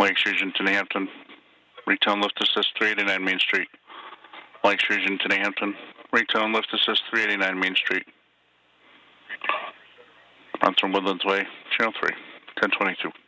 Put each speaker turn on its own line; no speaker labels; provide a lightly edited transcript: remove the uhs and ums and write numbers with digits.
Lake Fusion to New Hampton. Return lift assist 389 Main Street. Lake Fusion to New Hampton. Return lift assist 389 Main Street. On from Woodlands Way, Channel 3, 1022.